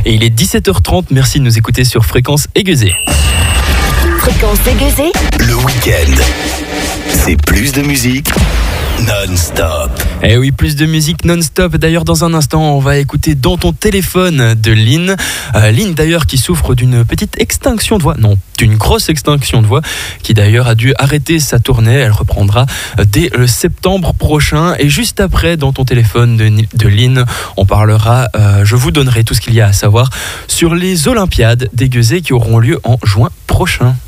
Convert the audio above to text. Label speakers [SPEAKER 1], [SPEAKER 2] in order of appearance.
[SPEAKER 1] Et il est 17h30, merci de nous écouter sur Fréquence Aiguisée.
[SPEAKER 2] Fréquence Aiguisée.
[SPEAKER 3] Le week-end, c'est plus de musique non-stop.
[SPEAKER 1] Eh oui, plus de musique non-stop. D'ailleurs, dans un instant, on va écouter Dans ton téléphone de Lynn. Lynn, d'ailleurs, qui souffre d'une petite extinction de voix. Non, d'une grosse extinction de voix, qui d'ailleurs a dû arrêter sa tournée. Elle reprendra dès le septembre prochain. Et juste après, Dans ton téléphone de Lynn, on parlera, je vous donnerai tout ce qu'il y a à savoir sur les Olympiades d'Aiguisée qui auront lieu en juin prochain.